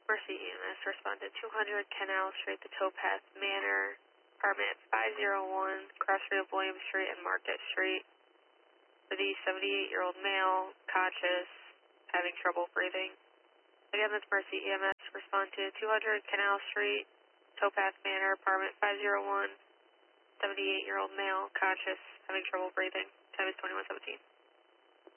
Mercy EMS responded 200 Canal Street, the Towpath Manor, apartment 501, cross street of William Street and Market Street. For the 78-year-old male, conscious, having trouble breathing. Again, this Mercy EMS respond to 200 Canal Street, Towpath Manor, apartment 501, 78-year-old male, conscious, having trouble breathing. Time is 21:17.